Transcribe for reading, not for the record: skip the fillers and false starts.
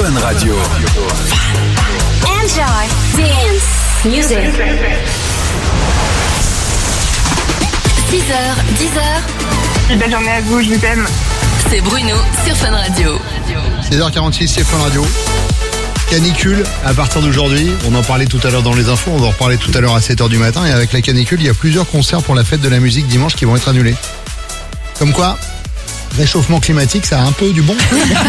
Fun Radio. Enjoy dance music. 6h, 10h. Belle journée à vous, je vous aime. C'est Bruno sur Fun Radio. 6h46, c'est Fun Radio. Canicule à partir d'aujourd'hui. On en parlait tout à l'heure dans les infos. On va en reparler tout à l'heure à 7h du matin. Et avec la canicule, il y a plusieurs concerts pour la fête de la musique dimanche qui vont être annulés. Comme quoi, réchauffement climatique, ça a un peu du bon.